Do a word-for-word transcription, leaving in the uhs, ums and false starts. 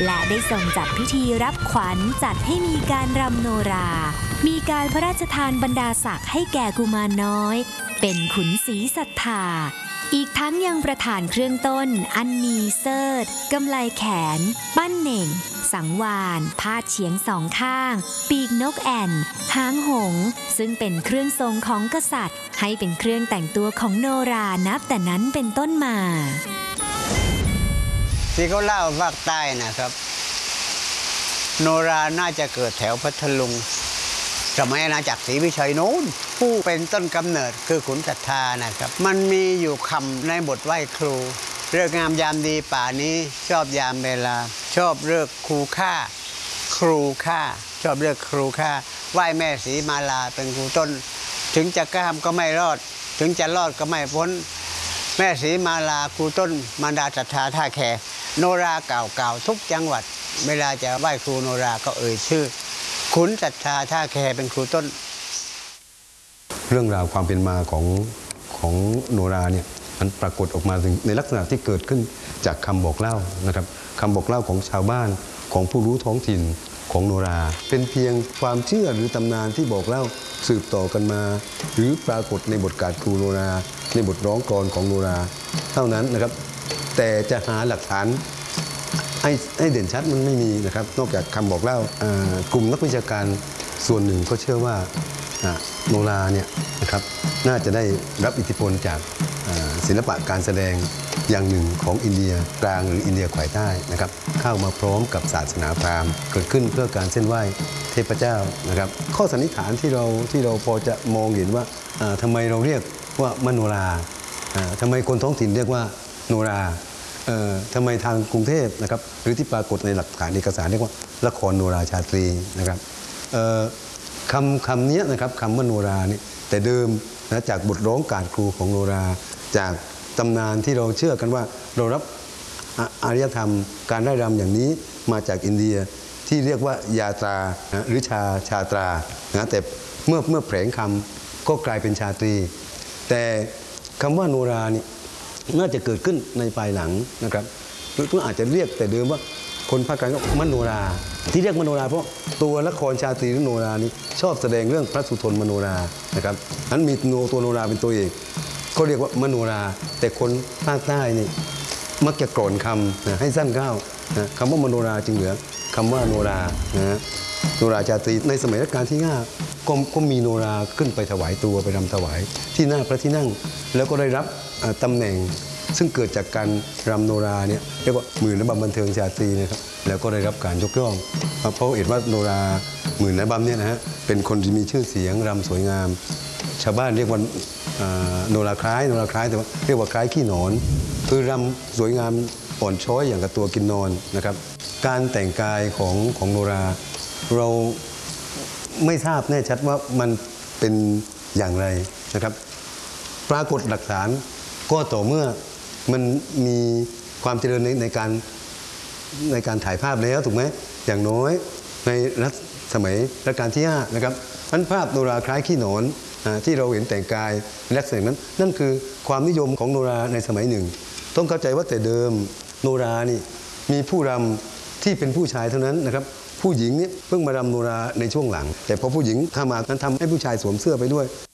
และได้ทรงจัดพิธีรับขวัญจัดให้มีการรำโนรา มีการพระราชทานบรรดาศักดิ์ให้แก่กุมารน้อยเป็นขุนศรีศรัทธาอีกทั้งยังประทานเครื่องต้นอันมีเสิร์ธกำไลแขนปั้นเหน่งสังวานพาดเฉียงสองข้างปีกนกแอ่นหางหงส์ซึ่งเป็นเครื่องทรงของกษัตริย์ให้เป็นเครื่องแต่งตัวของโนรานับแต่นั้นเป็นต้นมาที่เขาเล่าภาคใต้นะครับโนราน่าจะเกิดแถวพัทลุงสมัยอาณาจักรศรีวิชัยโน้นผู้เป็นต้นกำเนิดคือขุนศรัทธานะครับมันมีอยู่คำในบทไหว้ครูเลิกงามยามดีป่านี้ชอบยามเวลาชอบเลิกครูค่าครูค่าชอบเลิกครูค่าไหว้แม่ศรีมาลาเป็นครูต้นถึงจะข้ามก็ไม่รอดถึงจะรอดก็ไม่พ้นแม่ศรีมาลาครูต้นมารดาศรัทธาท่าแขโนราเก่าๆทุกจังหวัดเวลาจะไหว้ครูโนราก็เอ่ยชื่อขุนศรัทธาท่าแคเป็นครูต้นเรื่องราวความเป็นมาของของโนราเนี่ยมันปรากฏออกมาในลักษณะที่เกิดขึ้นจากคำบอกเล่านะครับคำบอกเล่าของชาวบ้านของผู้รู้ท้องถิ่นของโนราเป็นเพียงความเชื่อหรือตำนานที่บอกเล่าสืบต่อกันมาหรือปรากฏในบทการครูโนราในบทร้องกลอนของโนราเท่านั้นนะครับแต่จะหาหลักฐานให้ให้เด่นชัดมันไม่มีนะครับนอกจากคำบอกเล่ากลุ่มนักวิชาการส่วนหนึ่งก็เชื่อว่าโนราเนี่ยนะครับน่าจะได้รับอิทธิพลจากศิลปะการแสดงอย่างหนึ่งของอินเดียกลางหรืออินเดียแขวใต้นะครับเข้ามาพร้อมกับศาสนาพราหมณ์เกิดขึ้นเพื่อการเส้นไหว้เทพเจ้านะครับข้อสันนิษฐานที่เราที่เราพอจะมองเห็นว่าทำไมเราเรียกว่ามโนราทำไมคนท้องถิ่นเรียกว่าโนราทำไมทางกรุงเทพนะครับหรือที่ปรากฏในหลักฐานเอกสารเรียกว่าละครโนราชาตรีนะครับคำคำนี้นะครับคำว่าโนราเนี่ยแต่เดิมนะจากบทร้องการครูของโนราจากตำนานที่เราเชื่อกันว่าเรารับอารยธรรมการไร่รำอย่างนี้มาจากอินเดียที่เรียกว่ายาตรานะหรือชาชาตรานะแต่เมื่อเมื่อแผลงคำก็กลายเป็นชาตรีแต่คำว่าโนรานี่น่าจะเกิดขึ้นในภายหลังนะครับหรืออาจจะเรียกแต่เดิมว่าคนภาคกลางก็มโนราที่เรียกมโนราเพราะตัวละครชาตรีหรือโนรานี้ชอบแสดงเรื่องพระสุทนมโนรานะครับนั้นมีโนตัวโนราเป็นตัวเอกก็เรียกว่ามโนราแต่คนภาคใต้นี่มักจะกร่อนคำนะให้สั้นก้าวนะคำว่ามโนราจึงเหลือคำว่าโนรานะโนราชาตรีในสมัยรัชกาลที่ห้าก็ก็มีโนราขึ้นไปถวายตัวไปรำถวายที่หน้าพระที่นั่งแล้วก็ได้รับตำแหน่งซึ่งเกิดจากการรำโนราเนี่ยเรียกว่าหมื่นระบำบันเทิงชาตรีนะครับแล้วก็ได้รับการยกย่องเพราะเห็นว่าโนราหมื่นระบำเนี่ยนะฮะเป็นคนที่มีชื่อเสียงรำสวยงามชาวบ้านเรียกว่าโนราคล้ายโนราคล้ายแต่ว่าเรียกว่าคล้ายขี้หนอนคือรำสวยงามอ่อนช้อยอย่างกับตัวกินนอนนะครับการแต่งกายของของโนราเราไม่ทราบแน่ชัดว่ามันเป็นอย่างไรนะครับปรากฏหลักฐานก็ต่อเมื่อมันมีความเจริญในในการในการถ่ายภาพแล้วถูกไหมอย่างน้อยในรัชสมัยรัชกาลที่ห้านะครับนั้นภาพโนราคล้ายขี้หนอนที่เราเห็นแต่งกายลักษณะนั้นนั่นคือความนิยมของโนราในสมัยหนึ่งต้องเข้าใจว่าแต่เดิมโนรานี่มีผู้รำที่เป็นผู้ชายเท่านั้นนะครับผู้หญิงนี่เพิ่งมารำโนราในช่วงหลังแต่พอผู้หญิงถ้ามานั้นทำให้ผู้ชายสวมเสื้อไปด้วย